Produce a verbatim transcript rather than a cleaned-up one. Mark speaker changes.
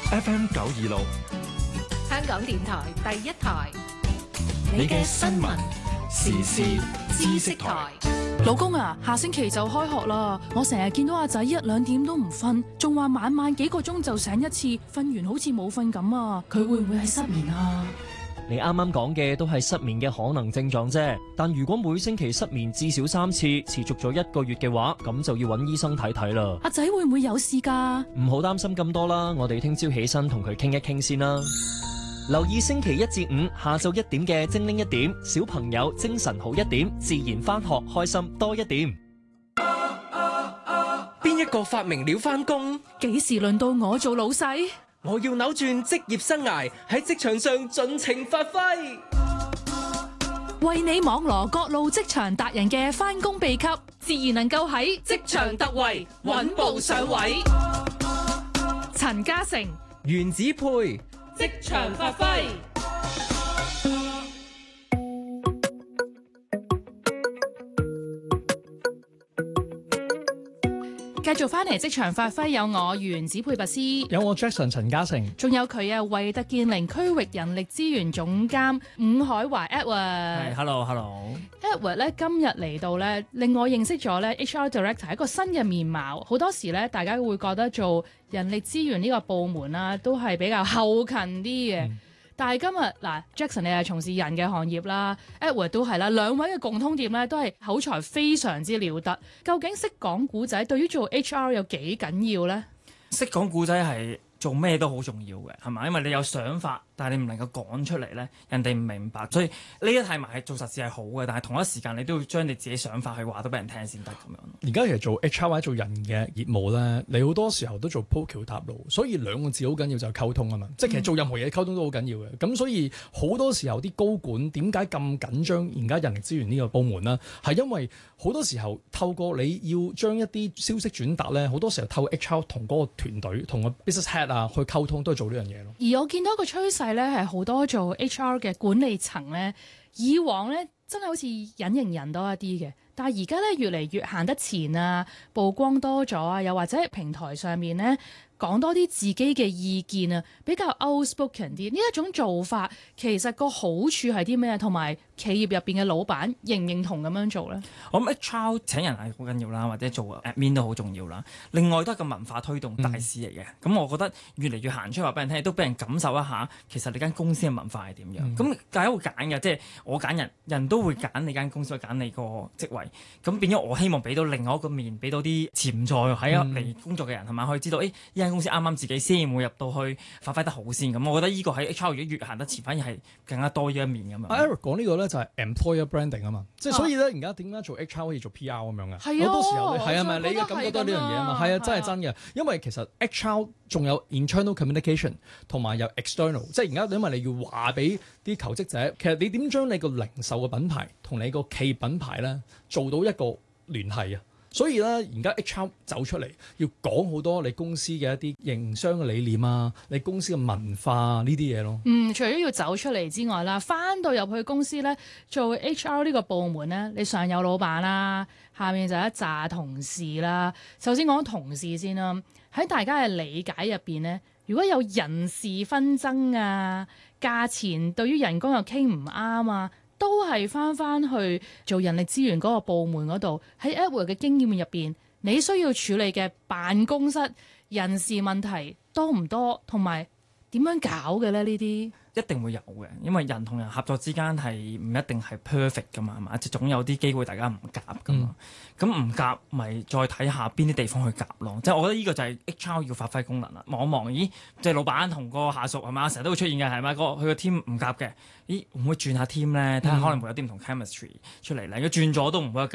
Speaker 1: F M 九二六，
Speaker 2: 香港電台第一台，
Speaker 1: 你嘅新聞時事知識台。
Speaker 3: 老公啊，下星期就開學啦，我成日見到阿仔一兩點都唔瞓，仲話晚晚幾個鐘就醒一次，瞓完好似冇瞓咁啊！佢會唔會係失眠啊？
Speaker 4: 你啱啱講嘅都係失眠嘅可能症狀啫，但如果每星期失眠至少三次，持續咗一個月嘅話，咁就要揾醫生睇睇啦。
Speaker 3: 阿仔會唔會有事㗎？
Speaker 4: 唔好擔心咁多啦，我哋聽朝起身同佢傾一傾先啦。留意星期一至五下晝一點嘅精靈一點，小朋友精神好一點，自然返學開心多一點。
Speaker 5: 邊一個發明了返工？
Speaker 3: 幾時輪到我做老細？
Speaker 5: 我要扭轉職業生涯，喺職場上盡情發揮，
Speaker 3: 為你網羅各路職場達人嘅返工秘笈，自然能夠喺職場突圍，穩步上位。陳嘉誠、
Speaker 5: 原子配
Speaker 3: 職場發揮。繼續翻嚟職場發揮，有我原子配拔斯，
Speaker 6: 有我 Jackson 陳嘉誠，
Speaker 3: 仲有佢啊，惠特健靈區域人力資源總監伍海華 Edward。
Speaker 6: 係 hello hello。
Speaker 3: Edward 咧今日嚟到咧，令我認識咗咧 H R Director 係一個新嘅面貌。好多時咧，大家會覺得做人力資源呢個部門啦，都係比較後勤啲嘅。嗯，但係今日嗱 Jackson 你係從事人嘅行業啦 ，Edward 都係啦，兩位嘅共通點咧都係口才非常之了得。究竟識講古仔對於做 H R 有幾緊要咧？
Speaker 7: 識講古仔係做咩都好重要嘅，係咪？因為你有想法，但係你唔能夠講出嚟咧，人哋唔明白。所以呢一睇埋係做實事係好嘅，但係同一時間你都要將你自己想法去話到俾人聽先得咁樣。
Speaker 6: 而家其實做 H R 或者做人嘅業務咧，你好多時候都做鋪橋搭路，所以兩個字好緊要就係溝通啊嘛。即係其實做任何嘢溝通都好緊要嘅。咁所以好多時候啲高管點解咁緊張而家人力資源呢個部門呢？係因為好多時候透過你要將一啲消息轉達咧，好多時候透過 H R 同嗰個團隊同個 business head 啊去溝通，都係做呢樣嘢咯。
Speaker 3: 而我見到一個趨勢咧，係好多做 H R 嘅管理層咧，以往咧真係好似隱形人多一啲嘅，但係而家咧越嚟越行得前啊，曝光多咗啊，又或者平台上面咧講多啲自己嘅意見啊，比較 outspoken 啲。呢一種做法其實個好處係啲咩？同埋企業入邊嘅老闆認唔認同咁樣做咧？
Speaker 7: 我諗 H R 請人係好緊要啦，或者做 admin 都好重要啦。另外都係個文化推動大使嚟嘅。咁、嗯、我覺得越嚟越行出話俾人聽，都俾人感受一下，其實你間公司嘅文化係點樣。咁、嗯、大家會揀嘅，即係我揀人，人都會揀你間公司，揀你個職位。咁變咗我希望俾到另外一個面，俾到啲潛在喺嚟工作嘅人係咪、嗯、可以知道？誒、欸，呢間公司啱啱自己先會入到去發揮得好先。咁我覺得呢個喺 H R 如果越行得前，反而係更加多呢一面咁樣。
Speaker 6: Eric 講呢個咧就係 employer branding 啊嘛，即係所以咧而家點解做 H R 可以做 P R 咁樣嘅？
Speaker 3: 係啊，
Speaker 6: 好多時候係啊咪你嘅
Speaker 3: 嘅
Speaker 6: 感覺都係呢樣嘢啊嘛，係啊真係真嘅，因為其實 H R 仲有 internal communication 同埋有 external， 即係而家因為你要話俾啲求職者，其實你點將你個零售嘅品牌同你個企業品牌咧做到一個聯繫啊？所以咧，而家 H R 走出嚟要講好多你公司嘅一啲營商嘅理念啊，你公司嘅文化呢啲嘢咯。
Speaker 3: 嗯，除咗要走出嚟之外啦，翻到入去公司咧做 H R 呢個部門咧，你上有老闆啦，下面就一紮同事啦。首先講同事先啦，喺大家嘅理解入邊咧，如果有人事紛爭啊，價錢對於人工又傾唔啱啊，都係翻翻去做人力資源嗰個部門嗰度。喺 Edward 嘅經驗入邊，你需要處理嘅辦公室人事問題多唔多，同埋點樣搞嘅咧？呢啲
Speaker 7: 一定會有嘅，因為人同人合作之間係唔一定係 perfect 噶嘛，係嘛？即係總有啲機會大家唔夾噶嘛。咁唔夾咪再睇下邊啲地方去夾咯。即係我覺得呢個就係 H R 要發揮功能啦。望一望，咦，即係老闆同個下屬係嘛，成日都會出現嘅係咪？個佢個 team 唔夾嘅，咦，會唔會轉下 team 咧？睇下可能會有啲唔同 chemistry 出嚟咧。如果轉咗都唔會。